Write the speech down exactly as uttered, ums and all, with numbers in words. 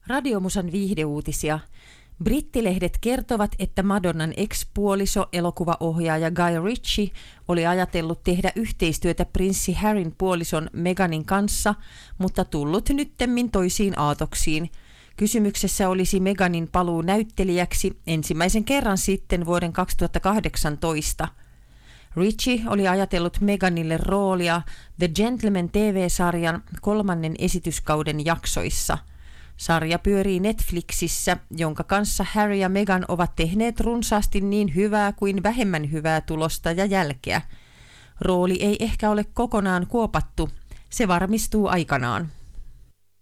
Radiomusan viihdeuutisia. Brittilehdet kertovat, että Madonnan ex-puoliso, elokuvaohjaaja Guy Ritchie, oli ajatellut tehdä yhteistyötä prinssi Harryn puolison Meghanin kanssa, mutta tullut nyttemmin toisiin aatoksiin. Kysymyksessä olisi Meghanin paluu näyttelijäksi ensimmäisen kerran sitten vuoden kaksituhattakahdeksantoista. Ritchie oli ajatellut Meghanille roolia The Gentleman T V-sarjan kolmannen esityskauden jaksoissa. Sarja pyörii Netflixissä, jonka kanssa Harry ja Meghan ovat tehneet runsaasti niin hyvää kuin vähemmän hyvää tulosta ja jälkeä. Rooli ei ehkä ole kokonaan kuopattu, se varmistuu aikanaan.